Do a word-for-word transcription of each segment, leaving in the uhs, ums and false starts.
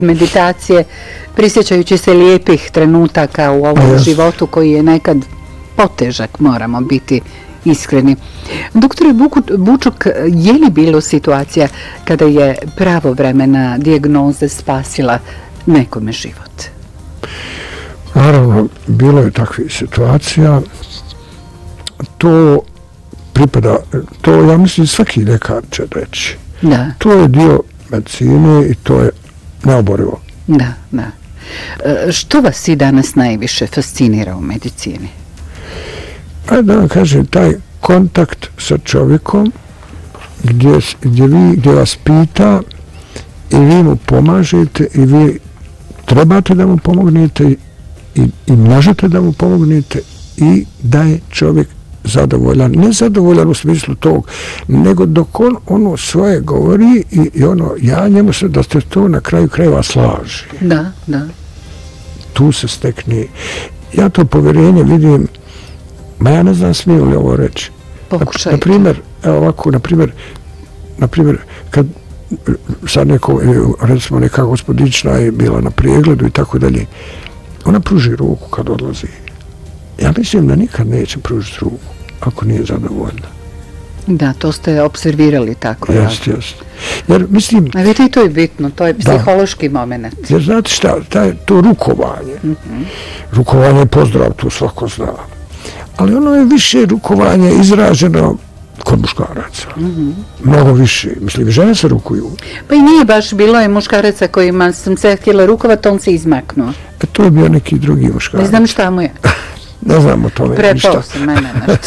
meditacije, prisjećajući se lijepih trenutaka u ovom yes. životu koji je nekad potežak, moramo biti iskreni. Doktore Bučuk, je li bilo situacija kada je pravovremena dijagnoza spasila nekome život? Naravno, bilo je takvih situacija. To pripada, to ja mislim svaki lekar će reći. Da. To je dio medicine i to je neoborivo. Da, da. E, što vas i danas najviše fascinira u medicini? A da vam kažem, taj kontakt sa čovjekom gdje, gdje, vi, gdje vas pita i vi mu pomažete i vi trebate da mu pomognete i, i možete da mu pomognete i da je čovjek zadovoljan, ne zadovoljan u smislu tog, nego dok on ono svoje govori i, i ono, ja njemu se da ste to na kraju krajeva slaži. Da, da. Tu se stekne. Ja to povjerenje vidim, ma ja ne znam smiju li ovo reći. Pokušajte. Na primjer, evo ovako, na primjer, na primjer, kad sad neko, recimo neka gospodična je bila na pregledu i tako dalje, ona pruži ruku kad odlazi. Ja mislim da nikad neće pružiti ruku ako nije zadovoljna. Da, to ste observirali tako. Jest, jest. Jer mislim... A vidite, i to je bitno, to je psihološki da. moment. Jer znate šta, taj, to rukovanje, mm-hmm. rukovanje je pozdrav, to svako zna. Ali ono je više rukovanje izraženo kod muškaraca. Mm-hmm. Mnogo više. Mislim, žene se rukuju. Pa i nije baš, bilo je muškaraca kojima sam se htjela rukovati, on se izmaknuo. E, to je bio neki drugi muškarac. Ne znam šta mu je. Ne znam o tome Prepao ništa. Prepao se mene nešto.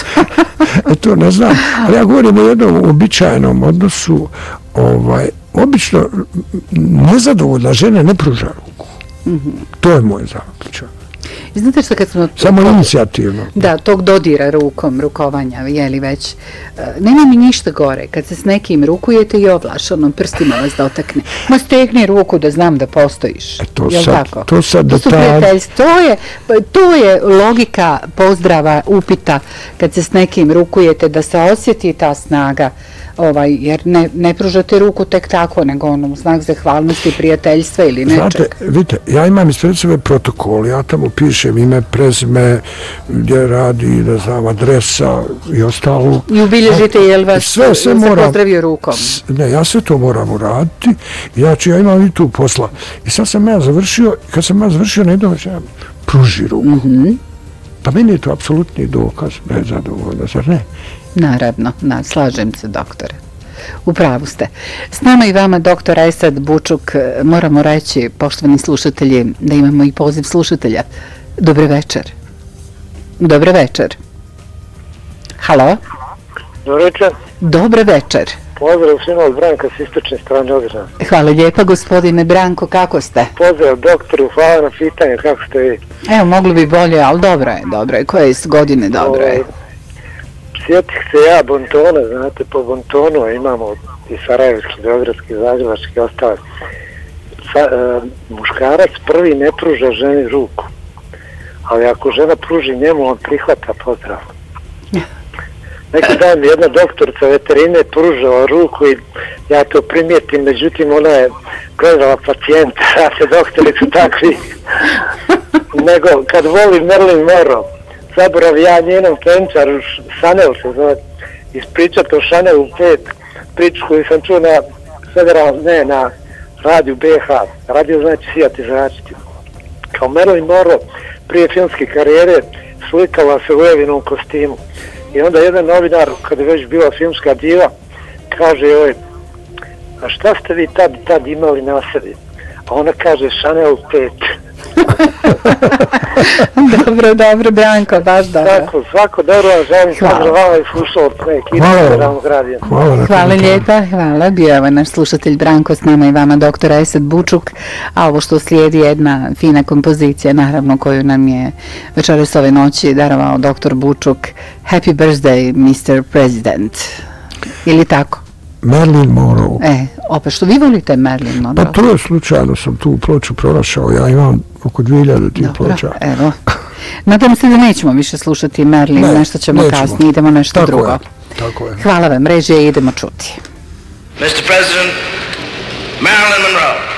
E to ne znam. Ali ja govorim o jednom običajnom odnosu. Ovaj, obično nezadovoljna žena ne pruža ruku. Mm-hmm. To je moj zaključak. I znate što kad smo... Samo tog, inicijativno. Da, tog dodira rukom, rukovanja, je li već. Nema mi ništa gore. Kad se s nekim rukujete i ovlaš, ono, prstima vas dotakne. Ma stegni ruku da znam da postojiš. E to, jel sad, tako? to sad to su prijateljstvo. To je, to je logika pozdrava, upita, kad se s nekim rukujete, da se osjeti ta snaga. Ovaj, jer ne, ne pružate ruku tek tako, nego ono, znak zahvalnosti, prijateljstva ili nečeg. Znate, vidite, ja imam ispred sebe protokol, ja tamo pišem ime, prezime, gdje radi, ne znam, adresa i ostalo. I ubilježite, jel vas sve, sve se moram, pozdravio rukom? Ne, ja sve to moram uraditi, znači ja imam i tu posla. I sad sam ja završio, kad sam ja završio, ne idem, ja pruži ruku. Mm-hmm. Pa meni je to apsolutni dokaz da je zadovoljno, zar ne? Naravno, na, slažem se, doktore. U pravu ste. S nama i vama, doktor Esad Bučuk, moramo reći, poštovani slušatelji, da imamo i poziv slušatelja. Dobar večer. Dobar večer. Halo? Dobar večer. Dobar večer. Pozdrav svima od Branka s istočne strane Održana. Hvala lijepa, gospodine Branko, kako ste? Pozdrav doktoru, hvala na pitanje, kako ste vi? Evo, moglo bi bolje, ali dobro je, dobro je. Koje je godine dobro je? Sjetih se ja bontona, znate, po bontonu imamo i sarajevski, beogradski, zagrebački i ostale. Sa, e, muškarac prvi ne pruža ženi ruku, ali ako žena pruži njemu, on prihvata pozdrav. Neki dan mi jedna doktorica veterine pružala ruku i ja to primijetim, međutim ona je gledala pacijenta, ja se doktori su takvi. Nego kad voli Marilyn Monroe, zaborav ja njenom kenčaru, Chanel se zove, ispričati o Chanelu pet, priču koju sam čuo na federal, ne, na radiju B H, radio znači sijati zračiti. Kao Marilyn Monroe prije filmske karijere slikala se u Evinom kostimu. I onda jedan novinar, kada je već bila filmska diva, kaže joj, a šta ste vi tad, tad imali na sebi? A ona kaže Chanel pet. Dobro, dobro, Branko, baš dobro. Tako, svako dobro vam želim, pozdravala i slušao od ekipe Federalnog radija. Hvala, hvala lijepa, hvala. Bio je naš slušatelj Branko, s nama i vama doktor Esad Bučuk, a ovo što slijedi jedna fina kompozicija, naravno koju nam je večeras ove noći darovao doktor Bučuk. Happy birthday, mister President. Ili tako? Marilyn Monroe. E, opet što vi volite Marilyn Monroe? Pa to je slučajno, sam tu ploču pronašao, ja imam oko dvije hiljade tih ploča. Evo. Nadam se da nećemo više slušati Marilyn, ne, nešto ćemo nećemo. Kasnije, idemo nešto tako drugo. Je. Tako je. Hvala vam, režije, idemo čuti. mister President, Marilyn Monroe.